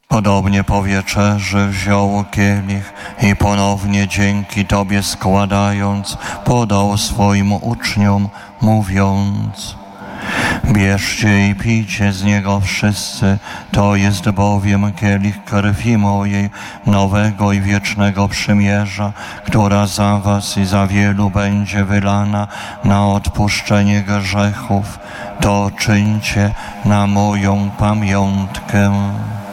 Podobnie po wieczerzy wziął kielich i ponownie dzięki Tobie składając, podał swoim uczniom, mówiąc: bierzcie i pijcie z niego wszyscy, to jest bowiem kielich krwi mojej, nowego i wiecznego przymierza, która za was i za wielu będzie wylana na odpuszczenie grzechów. To czyńcie na moją pamiątkę.